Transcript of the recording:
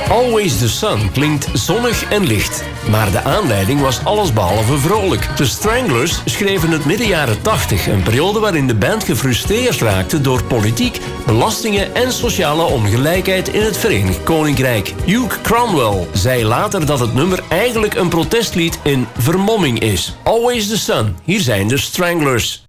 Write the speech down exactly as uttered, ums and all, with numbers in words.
Always the Sun klinkt zonnig en licht. Maar de aanleiding was allesbehalve vrolijk. De Stranglers schreven het midden jaren tachtig, een periode waarin de band gefrustreerd raakte door politiek, belastingen en sociale ongelijkheid in het Verenigd Koninkrijk. Hugh Cromwell zei later dat het nummer eigenlijk een protestlied in vermomming is. Always the Sun, hier zijn de Stranglers.